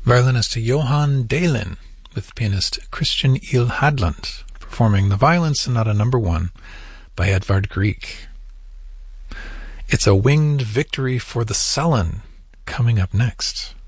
Violinist Johan Dahlin with pianist Christian Il Hadland performing the Violin Sonata No. 1 by Edvard Grieg. It's a Winged Victory for the Sullen coming up next.